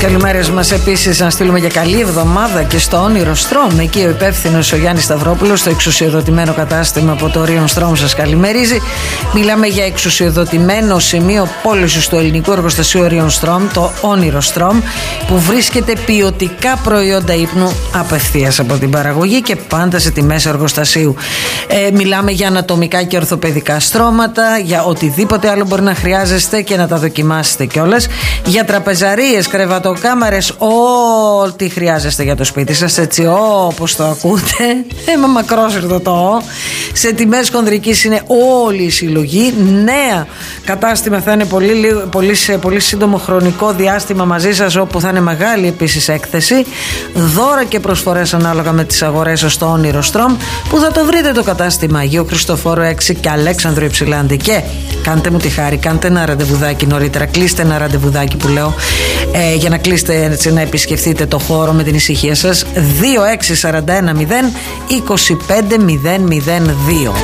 Καλημέρες μας επίσης να στείλουμε για καλή εβδομάδα και στο Όνειρο Στρόμ. Εκεί ο υπεύθυνος ο Γιάννης Σταυρόπουλος στο εξουσιοδοτημένο κατάστημα από το Orion Στρόμ σας καλημερίζει. Μιλάμε για εξουσιοδοτημένο σημείο πώλησης του ελληνικού εργοστασίου Orion Στρόμ, το Όνειρο Στρόμ, που βρίσκεται ποιοτικά προϊόντα ύπνου απευθείας από την παραγωγή και πάντα σε τιμές εργοστασίου. Μιλάμε για ανατομικά και ορθοπαιδικά στρώματα, για οτιδήποτε άλλο μπορεί να χρειάζεστε και να τα δοκιμάσετε κιόλας. Για τραπεζαρίες, κρεβατοκάμαρες, ό,τι χρειάζεστε για το σπίτι σας, έτσι όπως το ακούτε. Μακρόσυρτο το. Σε τιμές χονδρικής είναι όλη η συλλογή. Νέα κατάστημα θα είναι πολύ σύντομο χρονικό διάστημα μαζί σας, όπου θα είναι μεγάλη επίσης έκθεση. Δώρα και προσφορές ανάλογα με τις αγορές σας στο Όνειρο Στρόμ, που θα το βρείτε το κατάστημα Αγίου Χριστοφόρου 6 και Αλέξανδρου Υψηλάντη. Και κάντε μου τη χάρη, κάντε ένα ραντεβουδάκι νωρίτερα. Κλείστε ένα ραντεβουδάκι που λέω, για να κλείσετε, έτσι, να επισκεφτείτε το χώρο με την ησυχία σας. 2641 0 25 002.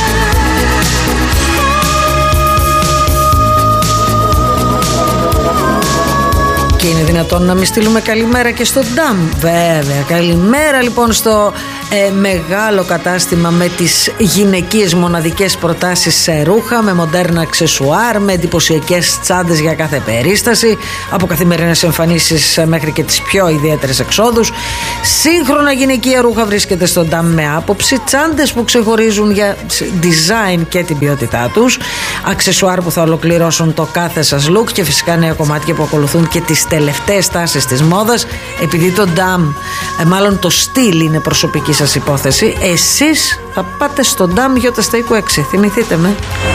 Και είναι δυνατόν να μην στείλουμε καλημέρα και στο Νταμ? Βέβαια, καλημέρα λοιπόν στο μεγάλο κατάστημα με τις γυναικείες μοναδικές προτάσεις σε ρούχα, με μοντέρνα αξεσουάρ, με εντυπωσιακές τσάντες για κάθε περίσταση, από καθημερινές εμφανίσεις μέχρι και τις πιο ιδιαίτερες εξόδους. Σύγχρονα γυναικεία ρούχα βρίσκεται στο Νταμ με άποψη, τσάντες που ξεχωρίζουν για design και την ποιότητά τους, αξεσουάρ που θα ολοκληρώσουν το κάθε σας look και φυσικά νέα κομμάτια που ακολουθούν και τις τελευταίες τάσεις της μόδας. Επειδή το Νταμ, μάλλον το στυλ είναι προσωπική σας υπόθεση, εσείς θα πάτε στο Νταμ Ι στα 26, θυμηθείτε με.